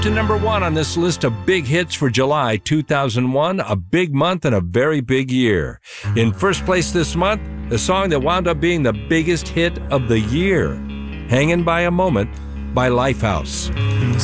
to number 1 on this list of big hits for July 2001, a big month and a very big year. In first place this month, the song that wound up being the biggest hit of the year, Hangin' by a Moment by Lifehouse.